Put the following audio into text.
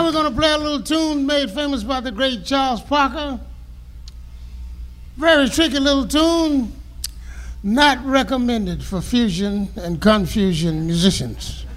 Now we're going to play a little tune made famous by the great Charles Parker. Very tricky little tune, not recommended for fusion and confusion musicians.